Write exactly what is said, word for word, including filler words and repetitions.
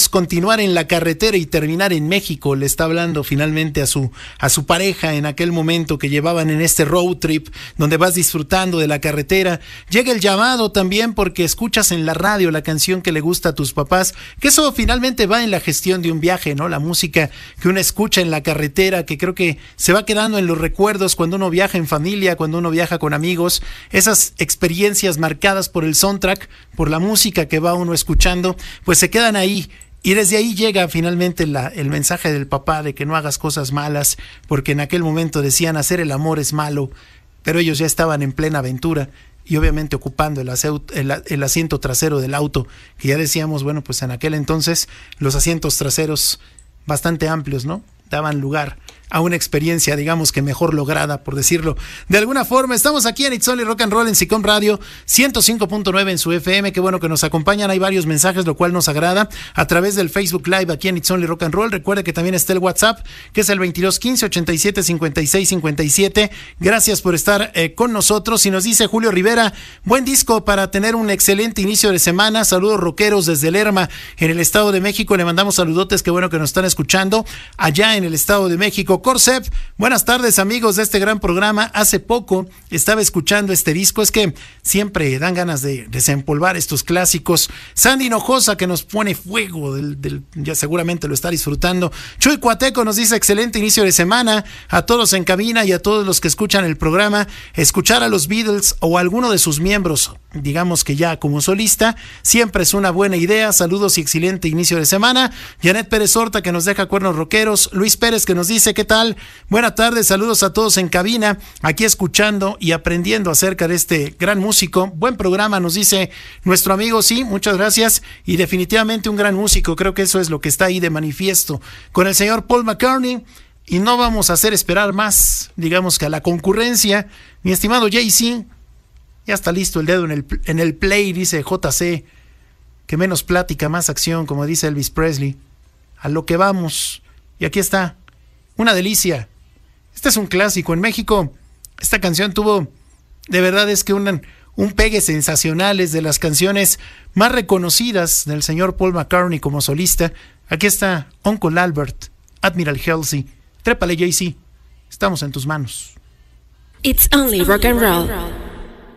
podemos continuar en la carretera y terminar en México. Le está hablando finalmente a su, a su pareja en aquel momento que llevaban en este road trip, donde vas disfrutando de la carretera. Llega el llamado también porque escuchas en la radio la canción que le gusta a tus papás, que eso finalmente va en la gestión de un viaje, ¿no? La música que uno escucha en la carretera, que creo que se va quedando en los recuerdos cuando uno viaja en familia, cuando uno viaja con amigos, esas experiencias marcadas por el soundtrack, por la música que va uno escuchando, pues se quedan ahí. Y desde ahí llega finalmente la, el mensaje del papá de que no hagas cosas malas, porque en aquel momento decían hacer el amor es malo, pero ellos ya estaban en plena aventura y obviamente ocupando el, aseu, el, el asiento trasero del auto, que ya decíamos, bueno, pues en aquel entonces los asientos traseros bastante amplios, ¿no? Daban lugar a una experiencia, digamos que mejor lograda, por decirlo de alguna forma. Estamos aquí en It's Only Rock and Roll en SICOM Radio ciento cinco punto nueve en su F M. Qué bueno que nos acompañan. Hay varios mensajes, lo cual nos agrada, a través del Facebook Live aquí en It's Only Rock and Roll. Recuerde que también está el WhatsApp, que es el veintidós quince ochenta y siete cincuenta y seis cincuenta y siete. Gracias por estar eh, con nosotros. Y nos dice Julio Rivera, buen disco para tener un excelente inicio de semana. Saludos rockeros desde Lerma, en el Estado de México. Le mandamos saludotes, qué bueno que nos están escuchando allá en el Estado de México. Corcep, buenas tardes amigos de este gran programa. Hace poco estaba escuchando este disco, es que siempre dan ganas de desempolvar estos clásicos. Sandy Hinojosa, que nos pone fuego, del, del, ya seguramente lo está disfrutando. Chuy Cuateco nos dice excelente inicio de semana a todos en cabina y a todos los que escuchan el programa. Escuchar a los Beatles o a alguno de sus miembros, digamos que ya como solista, siempre es una buena idea. Saludos y excelente inicio de semana. Janet Pérez Horta, que nos deja cuernos rockeros. Luis Pérez, que nos dice, ¿qué tal? Buenas tardes, saludos a todos en cabina, aquí escuchando y aprendiendo acerca de este gran músico. Buen programa, nos dice nuestro amigo. Sí, muchas gracias, y definitivamente un gran músico. Creo que eso es lo que está ahí de manifiesto con el señor Paul McCartney, y no vamos a hacer esperar más, digamos que a la concurrencia. Mi estimado Jay-Z, ya está listo el dedo en el, en el play, dice J C, que menos plática, más acción, como dice Elvis Presley. A lo que vamos. Y aquí está, una delicia. Este es un clásico. En México, esta canción tuvo, de verdad es que un, un pegue sensacional. Es de las canciones más reconocidas del señor Paul McCartney como solista. Aquí está Uncle Albert, Admiral Halsey. Trépale, Jay-Z. Estamos en tus manos. It's only rock and roll.